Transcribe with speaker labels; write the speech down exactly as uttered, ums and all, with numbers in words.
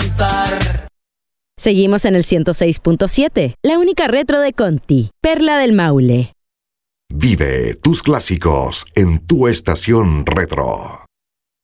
Speaker 1: cantar.
Speaker 2: Seguimos en el ciento seis punto siete, la única retro de Conti, Perla del Maule.
Speaker 3: Vive tus clásicos en tu estación retro.